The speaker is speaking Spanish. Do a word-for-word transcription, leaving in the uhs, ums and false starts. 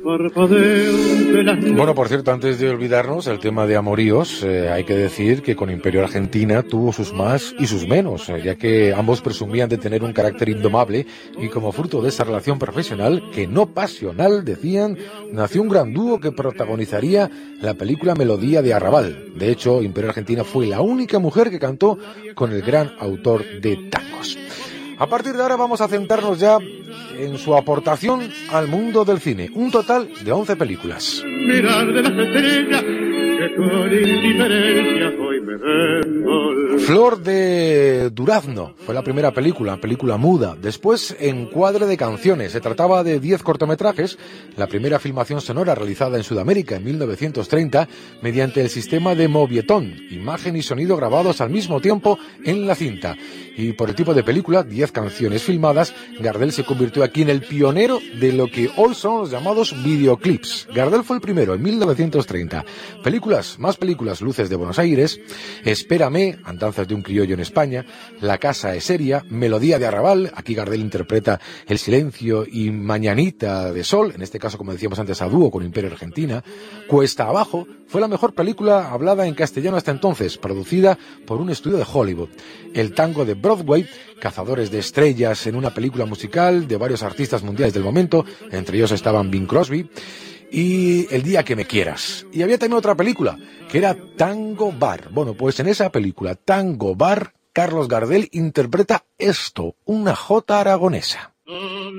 Bueno, por cierto, antes de olvidarnos, el tema de amoríos, eh, hay que decir que con Imperio Argentina tuvo sus más y sus menos, eh, ya que ambos presumían de tener un carácter indomable y como fruto de esa relación profesional, que no pasional, decían, nació un gran dúo que protagonizaría la película Melodía de Arrabal. De hecho, Imperio Argentina fue la única mujer que cantó con el gran autor de tangos. A partir de ahora vamos a centrarnos ya en su aportación al mundo del cine. Un total de once películas. Mirar de las estrellas que con indiferencia hoy me ven. Flor de Durazno fue la primera película, película muda. Después, Encuadre de canciones. Se trataba de diez cortometrajes, la primera filmación sonora realizada en Sudamérica en mil novecientos treinta mediante el sistema de Movietón, imagen y sonido grabados al mismo tiempo en la cinta. Y por el tipo de película, diez canciones filmadas, Gardel se convirtió aquí en el pionero de lo que hoy son los llamados videoclips. Gardel fue el primero en mil novecientos treinta. Películas, más películas, Luces de Buenos Aires, Espérame, Andanzas de un criollo en España, La casa es seria, Melodía de Arrabal, aquí Gardel interpreta El silencio y Mañanita de sol, en este caso, como decíamos antes, a dúo con Imperio Argentina. Cuesta abajo fue la mejor película hablada en castellano hasta entonces, producida por un estudio de Hollywood. El tango de Broadway, Cazadores de estrellas, en una película musical de varios artistas mundiales del momento, entre ellos estaban Bing Crosby, y El día que me quieras. Y había también otra película, que era Tango Bar. Bueno, pues en esa película, Tango Bar, Carlos Gardel interpreta esto, una jota aragonesa.